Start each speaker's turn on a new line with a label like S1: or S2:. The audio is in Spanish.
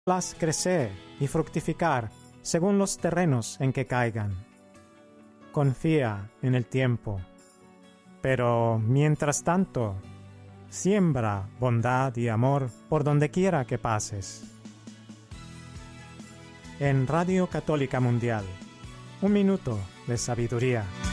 S1: Las crecer y fructificar según los terrenos en que caigan. Confía en el tiempo, pero mientras tanto, siembra bondad y amor por donde quiera que pases. En Radio Católica Mundial, un minuto de sabiduría.